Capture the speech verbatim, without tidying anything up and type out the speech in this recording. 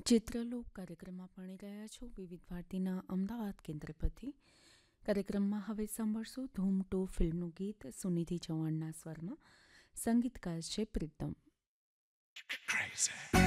ચિત્રલોક કાર્યક્રમમાં ભણી રહ્યા છો વિવિધ ભારતીના અમદાવાદ કેન્દ્ર પરથી. કાર્યક્રમમાં હવે સાંભળશું ધૂમ ટુ ફિલ્મનું ગીત સુનિધિ ચૌહાણના સ્વરમાં. સંગીતકાર છે પ્રીતમ. Crazy.